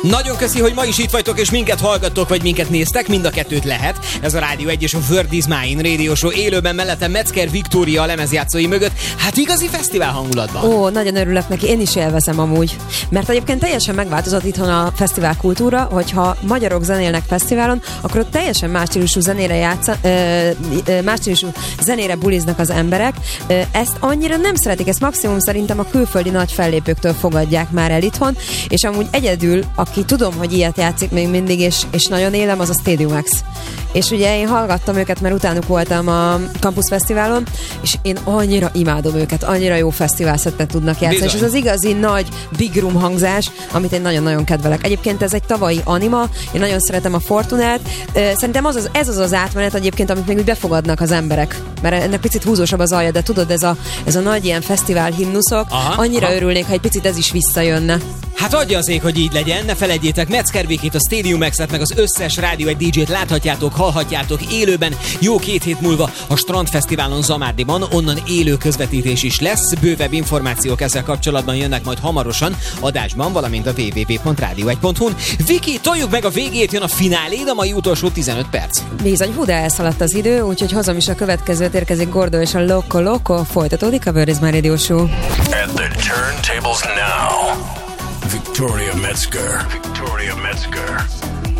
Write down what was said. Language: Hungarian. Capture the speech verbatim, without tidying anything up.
Nagyon köszi, hogy ma is itt vagytok, és minket hallgattok, vagy minket néztek, mind a kettőt lehet. Ez a Rádió egy és a World is Mine Radio Show, élőben mellettem Metzger Viktória a lemezjátszói mögött. Hát igazi fesztivál hangulatban. Ó, nagyon örülök neki, én is élvezem amúgy. Mert egyébként teljesen megváltozott itthon a fesztivál kultúra, hogyha magyarok zenélnek fesztiválon, akkor ott teljesen más stílusú zenére játsza, ö, ö, más stílusú zenére buliznak az emberek. Ö, ezt annyira nem szeretik, ezt maximum szerintem a külföldi nagy fellépőktől fogadják már el itthon, és amúgy egyedül, aki tudom, hogy ilyet játszik még mindig, és, és nagyon élem, az a Stadium X. És ugye én hallgattam őket, mert utánuk voltam a Campus Fesztiválon, és én annyira imádom őket, annyira jó fesztiválszettet tudnak játszani, bizony. És ez az igazi nagy big room hangzás, amit én nagyon-nagyon kedvelek. Egyébként ez egy tavalyi anima, én nagyon szeretem a Fortunát. Szerintem az az, ez az az átmenet egyébként, amit még úgy befogadnak az emberek, mert ennek picit húzósabb az alja, de tudod, ez a, ez a nagy ilyen fesztivál himnuszok, aha, annyira aha. örülnék, ha egy picit ez is visszajönne. Hát adja az ég, hogy így legyen, ne felejtjétek, Metzger Vikit, a Stadium X-et, meg az összes Rádió egy dé dzsét láthatjátok, hallhatjátok élőben, jó két hét múlva a Strandfesztiválon Zamárdiban, onnan élő közvetítés is lesz, bővebb információk ezzel kapcsolatban jönnek majd hamarosan adásban, valamint a double-u double-u double-u pont rádió egy pont hu-n. Viki, toljuk meg a végét, jön a fináléd, a mai utolsó tizenöt perc. Bizony, hú, de elszaladt az idő, úgyhogy hozom is a következőt, érkezik Gordo és a Loco Loco, folytatódik a World is Mine Radio Show. At the turntables now, Victoria Metzger. Victoria Metzger.